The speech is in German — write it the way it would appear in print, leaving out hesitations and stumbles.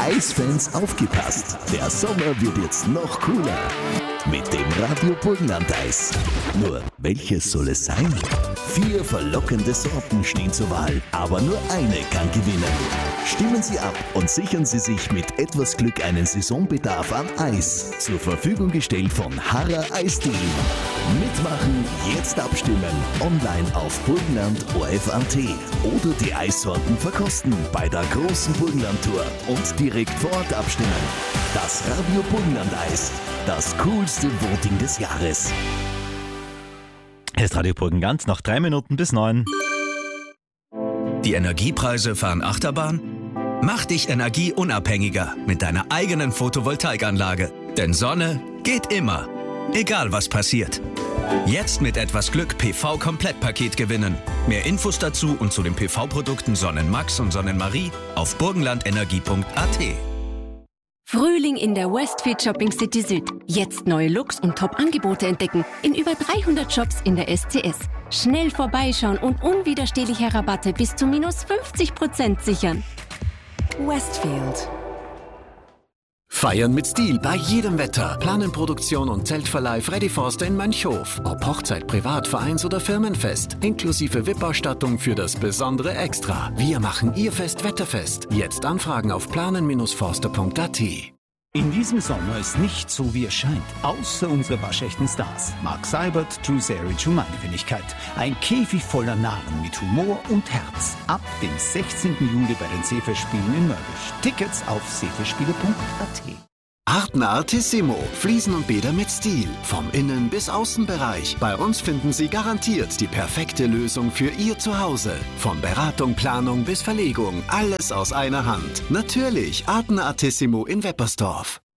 Eisfans aufgepasst! Der Sommer wird jetzt noch cooler. Mit dem Radio Burgenland-Eis. Nur, welches soll es sein? 4 verlockende Sorten stehen zur Wahl, aber nur eine kann gewinnen. Stimmen Sie ab und sichern Sie sich mit etwas Glück einen Saisonbedarf an Eis. Zur Verfügung gestellt von Harrer Eisdielen. Mitmachen, jetzt abstimmen. Online auf burgenland.orf.at oder die Eissorten verkosten bei der großen Burgenland-Tour und direkt vor Ort abstimmen. Das Radio Burgenland-Eis. Das coolste Voting des Jahres. Hier ist Radio Burgenland, noch 3 Minuten bis 9. Die Energiepreise fahren Achterbahn? Mach dich energieunabhängiger mit deiner eigenen Photovoltaikanlage. Denn Sonne geht immer, egal was passiert. Jetzt mit etwas Glück PV-Komplettpaket gewinnen. Mehr Infos dazu und zu den PV-Produkten Sonnenmax und Sonnenmarie auf burgenlandenergie.at. Frühling in der Westfield Shopping City Süd. Jetzt neue Looks und Top-Angebote entdecken. In über 300 Shops in der SCS. Schnell vorbeischauen und unwiderstehliche Rabatte bis zu minus 50% sichern. Westfield. Feiern mit Stil bei jedem Wetter. Planenproduktion und Zeltverleih Freddy Forster in Mönchhof. Ob Hochzeit, Privat-, Vereins- oder Firmenfest. Inklusive VIP-Ausstattung für das besondere Extra. Wir machen Ihr Fest wetterfest. Jetzt anfragen auf planen-forster.at. In diesem Sommer ist nicht so, wie es scheint. Außer unsere waschechten Stars. Mark Seibert, Drew Seric und meine Wenigkeit. Ein Käfig voller Narren mit Humor und Herz. Ab dem 16. Juli bei den Seefestspielen in Mörbisch. Tickets auf seefestspiele.at. Artner Artissimo. Fliesen und Bäder mit Stil. Vom Innen- bis Außenbereich. Bei uns finden Sie garantiert die perfekte Lösung für Ihr Zuhause. Von Beratung, Planung bis Verlegung. Alles aus einer Hand. Natürlich Artner Artissimo in Weppersdorf.